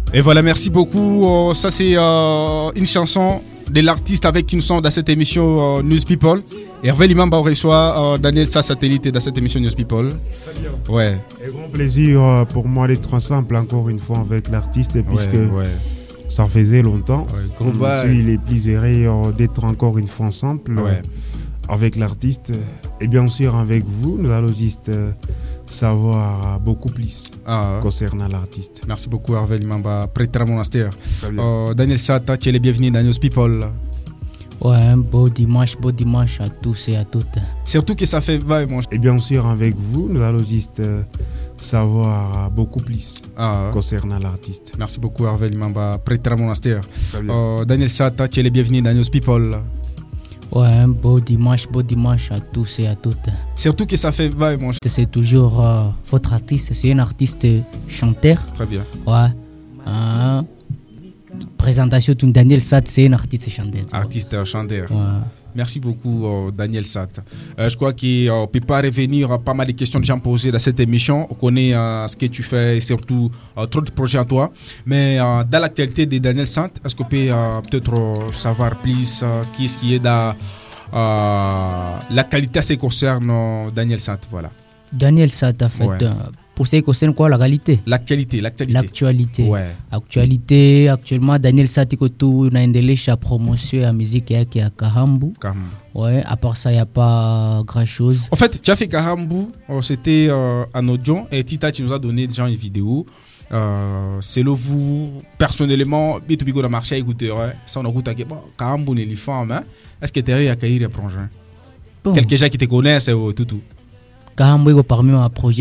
Et voilà, merci beaucoup. Ça, c'est une chanson de l'artiste avec qui nous sommes dans cette émission News People. Hervé Limamba reçoit Daniel Sa Satellite dans cette émission News People. Ouais. Un grand plaisir pour moi d'être ensemble encore une fois avec l'artiste, puisque ça faisait longtemps. Je suis les plus heureux d'être encore une fois ensemble avec l'artiste. Et bien sûr, avec vous, nous allons juste savoir beaucoup plus concernant l'artiste. Merci beaucoup, Hervé Limamba, prêtre à monastère. Daniel Sa, tu es le bienvenu dans News People. Ouais, beau dimanche à tous et à toutes. Surtout que ça fait mon. Et bien sûr, avec vous, nous allons juste savoir beaucoup plus concernant l'artiste. Merci beaucoup, Hervé Limamba, prêtre à monastère. Daniel Sa, tu es le bienvenu dans News People. Ouais, beau dimanche à tous et à toutes. Surtout que ça fait mon. C'est toujours votre artiste, c'est un artiste chanteur. Très bien. Ouais. Présentation de Daniel Sa, c'est un artiste chanteur. Artiste chanteur. Ouais. Merci beaucoup, Daniel Sa. Je crois qu'on ne peut pas revenir à pas mal de questions déjà posées dans cette émission. On connaît ce que tu fais et surtout trop de projets à toi. Mais dans l'actualité de Daniel Sa, est-ce qu'on peut peut-être savoir plus qui est-ce qui est dans la qualité à ce qui concerne Daniel Sa, voilà. Daniel Sa, en fait, pour ce qui concerne quoi, la qualité? L'actualité. Ouais. Actualité, actuellement, Daniel Sa, on a une promotion à musique qui est à Kahambu. Ouais, à part ça, il n'y a pas grand-chose. En fait, tu as fait Kahambu, c'était en audio, et Tita, tu nous as donné déjà une vidéo. C'est le vous, personnellement, Bitoubiko a marché à écouter, ça on a écouté, Kahambu n'est pas femme, est-ce que tu es à Kairi à Prongin? Quelques gens qui te connaissent, tout. Kahambu est parmi mes projets.